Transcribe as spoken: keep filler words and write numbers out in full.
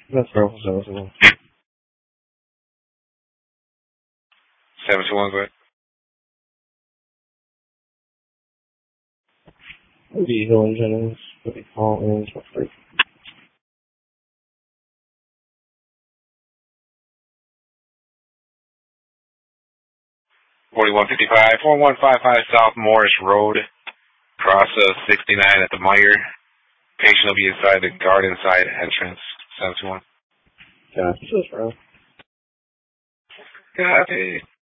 That's bro. seven two one. seven two one, go ahead. Diesel engines, what they call engines for free. forty-one fifty-five, four one five five South Morris Road, process sixty-nine at the Meyer. Patient will be inside the garden side entrance. seven two one. Gotcha. Just bro. Copy.